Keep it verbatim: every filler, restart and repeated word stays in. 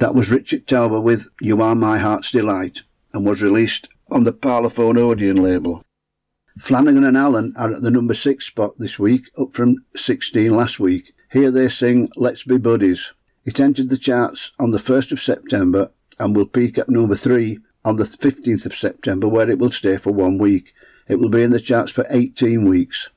That was Richard Tauber with You Are My Heart's Delight, and was released on the Parlophone Odeon label. Flanagan and Allen are at the number six spot this week, up from sixteen last week. Here they sing Let's Be Buddies. It entered the charts on the first of September and will peak at number three on the fifteenth of September, where it will stay for one week. It will be in the charts for eighteen weeks.